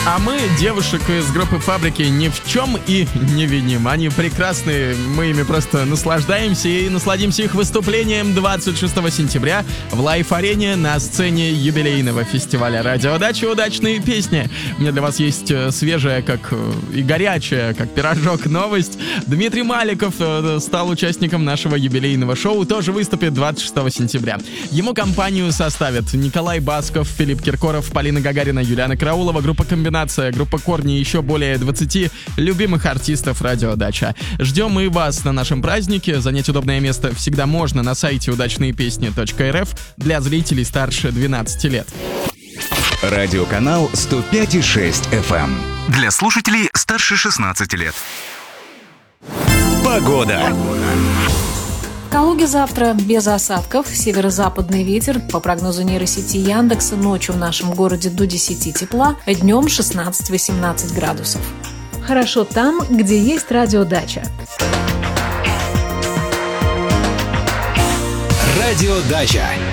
А мы девушек из группы «Фабрики» ни в чем и не виним. Они прекрасные, мы ими просто наслаждаемся и насладимся их выступлением 26 сентября в Лайф-арене на сцене юбилейного фестиваля «Радиодача. Удачные песни». У меня для вас есть свежая, как и горячая, как пирожок, новость. Дмитрий Маликов стал участником нашего юбилейного шоу, тоже выступит 26 сентября. Ему компанию составят Николай Басков, Филипп Киркоров, Полина Гагарина, Юлиана Караулова, группа «Комбинация», группа «Корни» и еще более 20 любимых артистов «Радиодача». Ждем и вас на нашем празднике. Занять удобное место всегда можно на сайте удачныепесни.рф для зрителей старше 12 лет. Радиоканал 105,6 FM. Для слушателей старше 16 лет. Погода. В Калуге завтра без осадков, северо-западный ветер, по прогнозу нейросети Яндекса, ночью в нашем городе до 10 тепла, днем 16-18 градусов. Хорошо там, где есть радиодача. Радиодача.